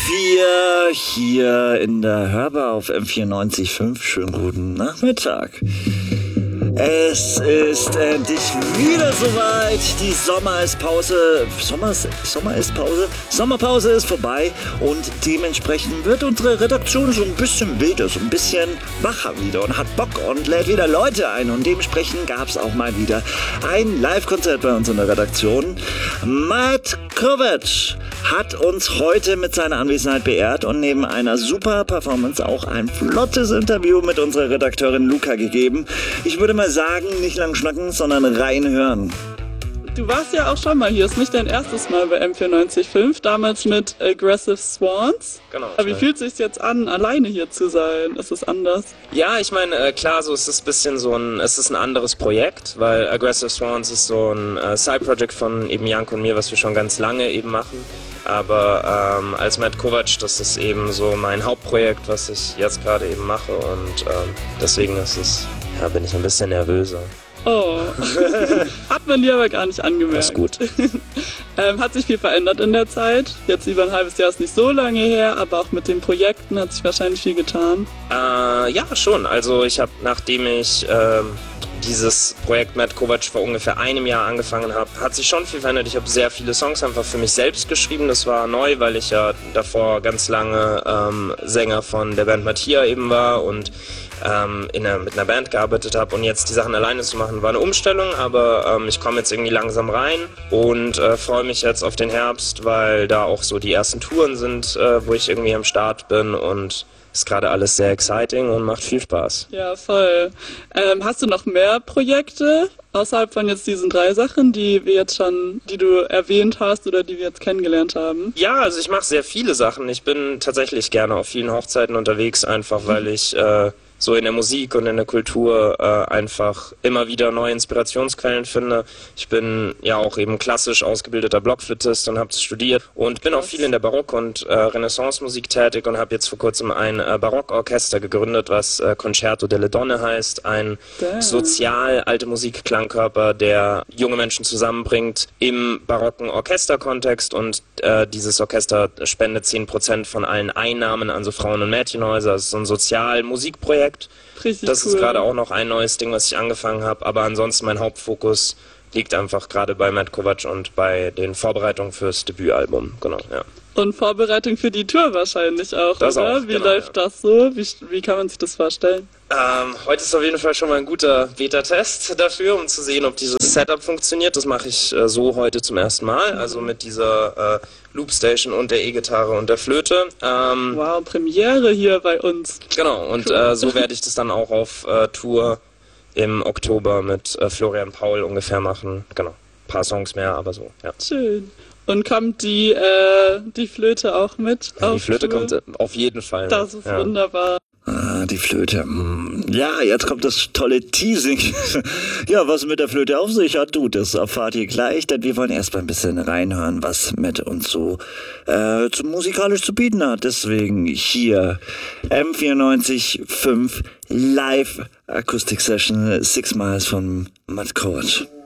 4 hier in der Hörbar auf M94.5. Schönen guten Nachmittag. Es ist endlich wieder soweit. Die Sommerpause ist vorbei und dementsprechend wird unsere Redaktion so ein bisschen wilder, so ein bisschen wacher wieder und hat Bock und lädt wieder Leute ein. Und dementsprechend gab es auch mal wieder ein Live-Konzert bei uns in der Redaktion. Matt Kovac hat uns heute mit seiner Anwesenheit beehrt und neben einer super Performance auch ein flottes Interview mit unserer Redakteurin Luca gegeben. Ich würde mal sagen, nicht lang schnacken, sondern reinhören. Du warst ja auch schon mal hier, ist nicht dein erstes Mal bei M94.5, damals mit Aggressive Swans. Genau. Aber wie fühlt es sich jetzt an, alleine hier zu sein? Ist es anders? Ja, ich meine, klar, so ist es ein bisschen es ist ein anderes Projekt, weil Aggressive Swans ist so ein Side-Project von eben Janko und mir, was wir schon ganz lange eben machen. Aber als Matt Kovac, das ist eben so mein Hauptprojekt, was ich jetzt gerade eben mache und deswegen bin ich ein bisschen nervöser. Oh, hat man dir aber gar nicht angemerkt. Das ist gut. Hat sich viel verändert in der Zeit. Jetzt über ein halbes Jahr ist nicht so lange her, aber auch mit den Projekten hat sich wahrscheinlich viel getan. Ja, schon. Also nachdem ich dieses Projekt Matt Kovac vor ungefähr einem Jahr angefangen habe, hat sich schon viel verändert. Ich habe sehr viele Songs einfach für mich selbst geschrieben. Das war neu, weil ich ja davor ganz lange Sänger von der Band Mattia eben war und mit einer Band gearbeitet habe. Und jetzt die Sachen alleine zu machen, war eine Umstellung, aber ich komme jetzt irgendwie langsam rein und freue mich jetzt auf den Herbst, weil da auch so die ersten Touren sind, wo ich irgendwie am Start bin und ist gerade alles sehr exciting und macht viel Spaß. Ja, voll. Hast du noch mehr Projekte außerhalb von jetzt diesen 3 Sachen, die du erwähnt hast oder die wir jetzt kennengelernt haben? Ja, also ich mache sehr viele Sachen. Ich bin tatsächlich gerne auf vielen Hochzeiten unterwegs, einfach weil ich so in der Musik und in der Kultur einfach immer wieder neue Inspirationsquellen finde. Ich bin ja auch eben klassisch ausgebildeter Blockflötist und habe studiert und bin auch viel in der Barock- und Renaissance-Musik tätig und habe jetzt vor kurzem ein Barockorchester gegründet, was Concerto delle Donne heißt. Ein sozial alte Musikklangkörper, der junge Menschen zusammenbringt im barocken Orchesterkontext und dieses Orchester spendet 10% von allen Einnahmen an so Frauen- und Mädchenhäuser. Es ist so ein Sozial-Musikprojekt. Richtig das cool. ist gerade auch noch ein neues Ding, was ich angefangen habe, aber ansonsten mein Hauptfokus liegt einfach gerade bei Matt Kovac und bei den Vorbereitungen fürs Debütalbum. Genau, ja. Und Vorbereitung für die Tour wahrscheinlich auch, das oder? Auch, Wie genau, läuft das so? Wie kann man sich das vorstellen? Heute ist auf jeden Fall schon mal ein guter Beta-Test dafür, um zu sehen, ob dieses Setup funktioniert. Das mache ich so heute zum ersten Mal, also mit dieser Loopstation und der E-Gitarre und der Flöte. Wow, Premiere hier bei uns. Genau, und so werde ich das dann auch auf Tour im Oktober mit Florian Paul ungefähr machen. Genau, ein paar Songs mehr, aber so, ja. Schön. Und kommt die Flöte auch mit? Die Flöte kommt auf jeden Fall. Das ist wunderbar. Die Flöte. Ja, jetzt kommt das tolle Teasing. Ja, was mit der Flöte auf sich hat, das erfahrt ihr gleich, denn wir wollen erst mal ein bisschen reinhören, was Matt uns so musikalisch zu bieten hat. Deswegen hier M94.5 Live Akustik Session 6 Miles von Matt Kovac.